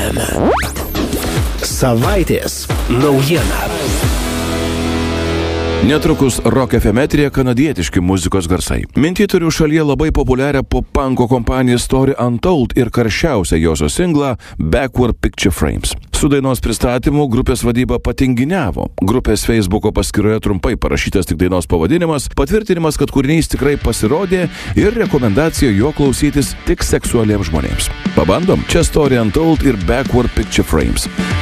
FM. Savaitės naujiena. Netrukus Rock FM eteryje kanadietiški muzikos garsai. Minty turiu šalyje labai populiarią pop-punko kompaniją Story Untold ir karščiausią josios singlą Backward Picture Frames. Su dainos pristatymu grupės vadyba patinginiavo. Grupės Facebooko paskyroje trumpai parašytas tik dainos pavadinimas, patvirtinimas, kad kūrinys tikrai pasirodė ir rekomendacija jo klausytis tik seksualiems žmonėms. Pabandom, čia Story Untold ir Backward Picture Frames.